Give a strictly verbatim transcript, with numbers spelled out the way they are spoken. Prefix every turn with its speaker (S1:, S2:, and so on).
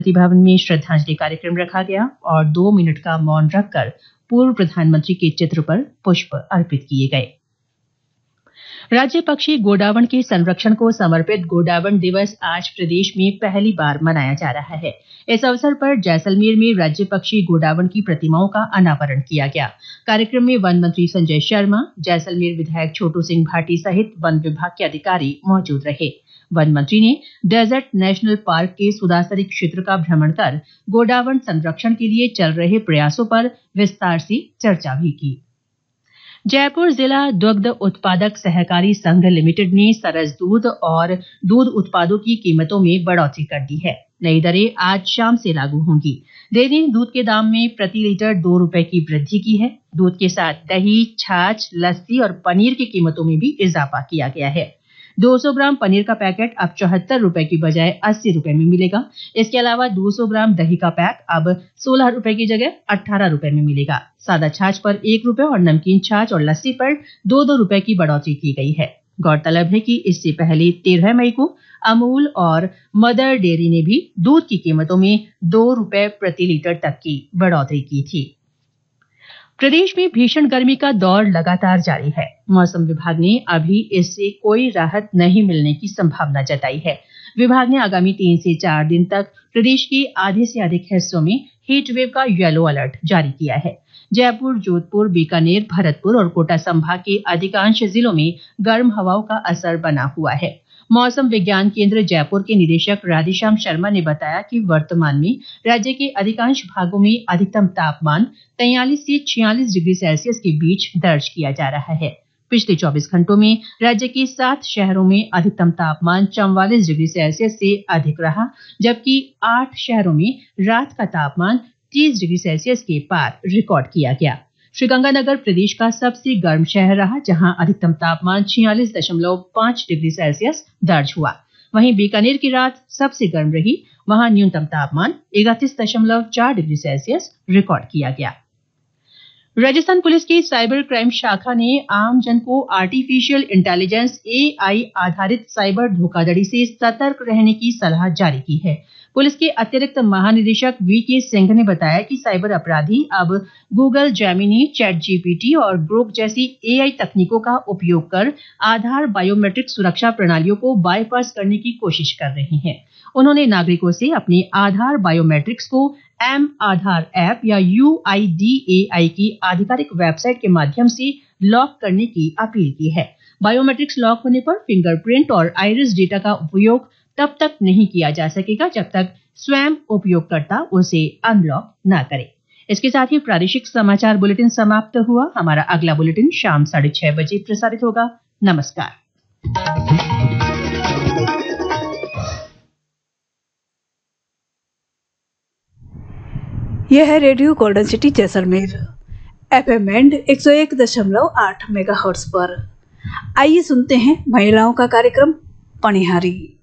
S1: राष्ट्रपति भवन में श्रद्धांजलि कार्यक्रम रखा गया और दो मिनट का मौन रखकर पूर्व प्रधानमंत्री के चित्र पर पुष्प अर्पित किए गए। राज्य पक्षी गोडावण के संरक्षण को समर्पित गोडावण दिवस आज प्रदेश में पहली बार मनाया जा रहा है। इस अवसर पर जैसलमेर में राज्य पक्षी गोडावण की प्रतिमाओं का अनावरण किया गया। कार्यक्रम में वन मंत्री संजय शर्मा, जैसलमेर विधायक छोटू सिंह भाटी सहित वन विभाग के अधिकारी मौजूद रहे। वन मंत्री ने डेजर्ट नेशनल पार्क के सुदासरी क्षेत्र का भ्रमण कर गोडावण संरक्षण के लिए चल रहे प्रयासों पर विस्तार से चर्चा भी की। जयपुर जिला दुग्ध उत्पादक सहकारी संघ लिमिटेड ने सरस दूध और दूध उत्पादों की कीमतों में बढ़ोतरी कर दी है। नई दरें आज शाम से लागू होंगी। डेयरी ने दूध के दाम में प्रति लीटर दो रुपए की वृद्धि की है। दूध के साथ दही, छाछ, लस्सी और पनीर की कीमतों में भी इजाफा किया गया है। दो सौ ग्राम पनीर का पैकेट अब चौहत्तर रुपए की बजाय अस्सी रुपए में मिलेगा। इसके अलावा दो सौ ग्राम दही का पैक अब सोलह रुपए की जगह अठारह रुपए में मिलेगा। सादा छाछ पर एक रुपए और नमकीन छाछ और लस्सी पर दो दो रुपए की बढ़ोतरी की गई है। गौरतलब है कि इससे पहले तेरह मई को अमूल और मदर डेयरी ने भी दूध की कीमतों में दो रुपए प्रति लीटर तक की बढ़ोतरी की थी। प्रदेश में भीषण गर्मी का दौर लगातार जारी है। मौसम विभाग ने अभी इससे कोई राहत नहीं मिलने की संभावना जताई है। विभाग ने आगामी तीन से चार दिन तक प्रदेश के आधे से अधिक हिस्सों में हीट वेव का येलो अलर्ट जारी किया है। जयपुर, जोधपुर, बीकानेर, भरतपुर और कोटा संभाग के अधिकांश जिलों में गर्म हवाओं का असर बना हुआ है। मौसम विज्ञान केंद्र जयपुर के निदेशक राधेश्याम शर्मा ने बताया कि वर्तमान में राज्य के अधिकांश भागों में अधिकतम तापमान तैंतालीस से छियालीस डिग्री सेल्सियस के बीच दर्ज किया जा रहा है। पिछले चौबीस घंटों में राज्य के सात शहरों में अधिकतम तापमान चौवालीस डिग्री सेल्सियस से अधिक रहा, जबकि आठ शहरों में रात का तापमान तीस डिग्री सेल्सियस के पार रिकॉर्ड किया गया। श्रीगंगानगर प्रदेश का सबसे गर्म शहर रहा, जहां अधिकतम तापमान छियालीस दशमलव पांच डिग्री सेल्सियस दर्ज हुआ। वहीं बीकानेर की रात सबसे गर्म रही, वहां न्यूनतम तापमान इकतीस दशमलव चार डिग्री सेल्सियस रिकॉर्ड किया गया। राजस्थान पुलिस की साइबर क्राइम शाखा ने आम जन को आर्टिफिशियल इंटेलिजेंस ए आई आधारित साइबर धोखाधड़ी से सतर्क रहने की सलाह जारी की है। पुलिस के अतिरिक्त महानिदेशक वी के सिंह ने बताया कि साइबर अपराधी अब Google Gemini, chat G P T और ग्रोक जैसी ए आई तकनीकों का उपयोग कर आधार बायोमेट्रिक सुरक्षा प्रणालियों को बाईपास करने की कोशिश कर रहे हैं। उन्होंने नागरिकों से अपने आधार बायोमेट्रिक्स को एम आधार ऐप या यू आई डी ए आई की आधिकारिक वेबसाइट के माध्यम से लॉक करने की अपील की है। बायोमेट्रिक्स लॉक होने पर फिंगरप्रिंट और आइरिस डेटा का उपयोग तब तक नहीं किया जा सकेगा जब तक स्वयं उपयोगकर्ता उसे अनलॉक न करे। इसके साथ ही प्रादेशिक समाचार बुलेटिन समाप्त हुआ। हमारा अगला बुलेटिन शाम साढ़े छह बजे प्रसारित होगा। नमस्कार।
S2: यह है radio golden city Jaisalmer F M and एक सौ एक दशमलव आठ मेगाहर्ट्ज पर। आइए सुनते हैं महिलाओं का कार्यक्रम पनिहारी।